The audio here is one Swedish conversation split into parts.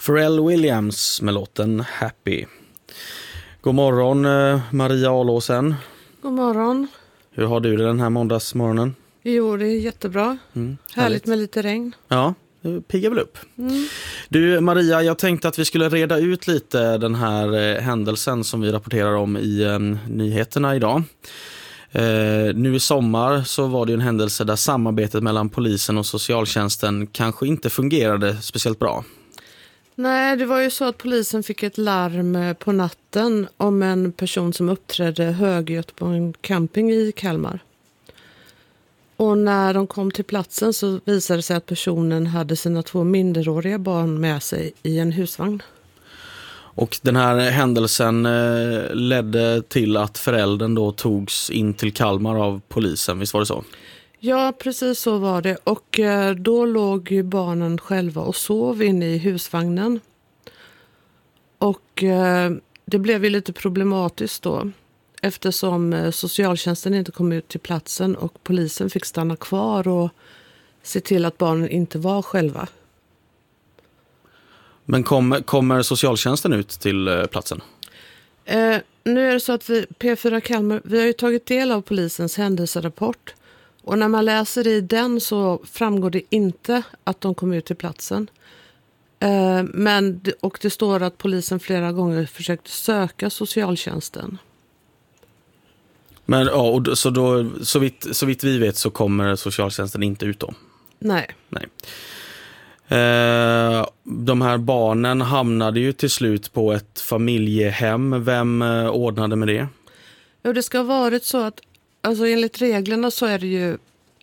Pharrell Williams med låten Happy. God morgon Maria Alåsen. God morgon. Hur har du det den här måndagsmorgonen? Jo, det är jättebra. Härligt med lite regn. Ja, det piggar väl upp. Du Maria, jag tänkte att vi skulle reda ut lite den här händelsen som vi rapporterar om i nyheterna idag. Nu i sommar så var det en händelse där samarbetet mellan polisen och socialtjänsten kanske inte fungerade speciellt bra. Nej, det var ju så att polisen fick ett larm på natten om en person som uppträdde högljutt på en camping i Kalmar. Och när de kom till platsen så visade det sig att personen hade sina 2 minderåriga barn med sig i en husvagn. Och den här händelsen ledde till att föräldern då togs in till Kalmar av polisen, visst var det så? Ja, precis så var det. Och då låg ju barnen själva och sov inne i husvagnen. Och det blev ju lite problematiskt då. Eftersom socialtjänsten inte kom ut till platsen och polisen fick stanna kvar och se till att barnen inte var själva. Men kommer socialtjänsten ut till platsen? Nu är det så att P4 Kalmar, vi har ju tagit del av polisens händelserapport. Och när man läser i den så framgår det inte att de kom ut till platsen. Och det står att polisen flera gånger försökte söka socialtjänsten. Men ja, och så vitt vi vet så kommer socialtjänsten inte ut då? Nej. De här barnen hamnade ju till slut på ett familjehem. Vem ordnade med det? Ja, det ska ha varit så att alltså enligt reglerna så är det ju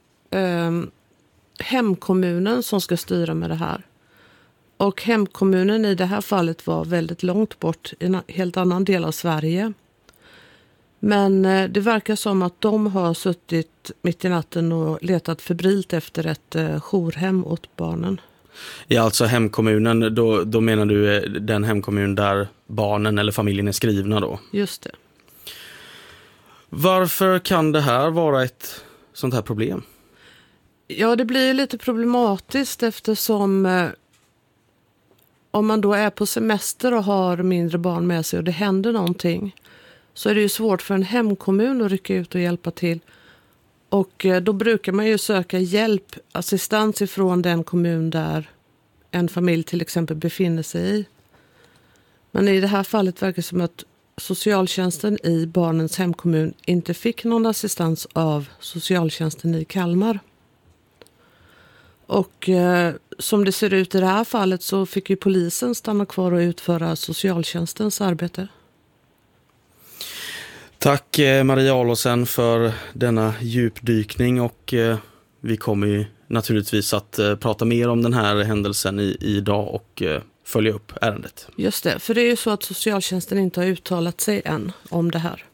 hemkommunen som ska styra med det här. Och hemkommunen i det här fallet var väldigt långt bort i en helt annan del av Sverige. Men det verkar som att de har suttit mitt i natten och letat febrilt efter ett jourhem åt barnen. Ja, alltså hemkommunen, då menar du den hemkommun där barnen eller familjen är skrivna då? Just det. Varför kan det här vara ett sånt här problem? Ja, det blir lite problematiskt eftersom om man då är på semester och har mindre barn med sig och det händer någonting så är det ju svårt för en hemkommun att rycka ut och hjälpa till. Och då brukar man ju söka hjälp, assistans ifrån den kommun där en familj till exempel befinner sig i. Men i det här fallet verkar det som att socialtjänsten i barnens hemkommun inte fick någon assistans av socialtjänsten i Kalmar. Och som det ser ut i det här fallet så fick ju polisen stanna kvar och utföra socialtjänstens arbete. Tack Maria Alåsen för denna djupdykning och vi kommer ju naturligtvis att prata mer om den här händelsen idag och följa upp ärendet. Just det, för det är ju så att socialtjänsten inte har uttalat sig än om det här.